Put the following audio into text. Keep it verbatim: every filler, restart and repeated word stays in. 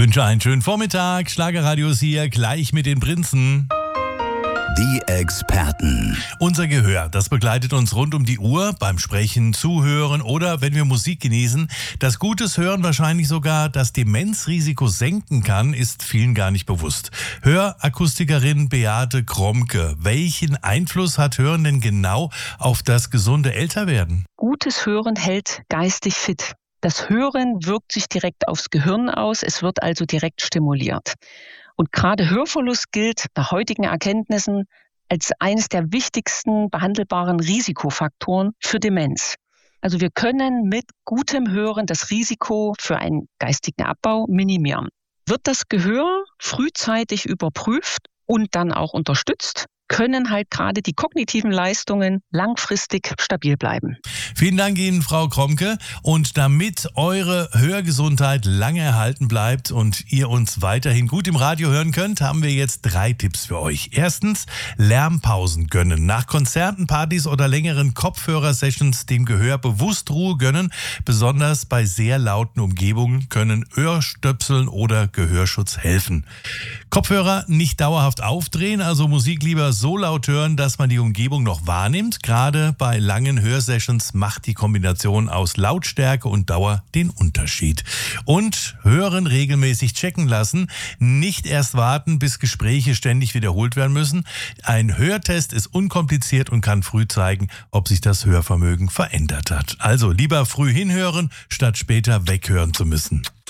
wünsche einen schönen Vormittag. Schlagerradios hier, gleich mit den Prinzen. Die Experten. Unser Gehör, das begleitet uns rund um die Uhr beim Sprechen, Zuhören oder wenn wir Musik genießen. Das gutes Hören wahrscheinlich sogar das Demenzrisiko senken kann, ist vielen gar nicht bewusst. Hörakustikerin Beate Kromke. Welchen Einfluss hat Hören denn genau auf das gesunde Älterwerden? Gutes Hören hält geistig fit. Das Hören wirkt sich direkt aufs Gehirn aus, es wird also direkt stimuliert. Und gerade Hörverlust gilt nach heutigen Erkenntnissen als eines der wichtigsten behandelbaren Risikofaktoren für Demenz. Also wir können mit gutem Hören das Risiko für einen geistigen Abbau minimieren. Wird das Gehör frühzeitig überprüft und dann auch unterstützt, können halt gerade die kognitiven Leistungen langfristig stabil bleiben. Vielen Dank Ihnen, Frau Kromke. Und damit eure Hörgesundheit lange erhalten bleibt und ihr uns weiterhin gut im Radio hören könnt, haben wir jetzt drei Tipps für euch. Erstens, Lärmpausen gönnen. Nach Konzerten, Partys oder längeren Kopfhörersessions dem Gehör bewusst Ruhe gönnen. Besonders bei sehr lauten Umgebungen können Ohrstöpseln oder Gehörschutz helfen. Kopfhörer nicht dauerhaft aufdrehen, also Musik lieber so laut hören, dass man die Umgebung noch wahrnimmt. Gerade bei langen Hörsessions macht die Kombination aus Lautstärke und Dauer den Unterschied. Und Hören regelmäßig checken lassen. Nicht erst warten, bis Gespräche ständig wiederholt werden müssen. Ein Hörtest ist unkompliziert und kann früh zeigen, ob sich das Hörvermögen verändert hat. Also lieber früh hinhören, statt später weghören zu müssen.